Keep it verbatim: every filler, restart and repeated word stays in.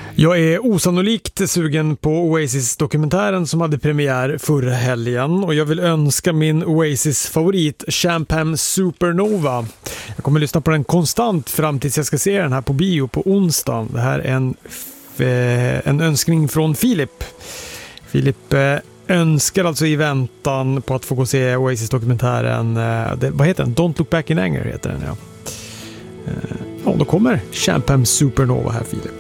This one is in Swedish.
Jag är osannolikt sugen på Oasis-dokumentären som hade premiär förra helgen och jag vill önska min Oasis-favorit Champagne Supernova. Jag kommer lyssna på den konstant fram tills jag ska se den här på bio på onsdag. Det här är en, en önskning från Filip. Filip önskar alltså i väntan på att få gå och se Oasis-dokumentären. Det, vad heter den? Don't Look Back in Anger heter den, ja. Ja, då kommer Champagne Supernova här, Filip.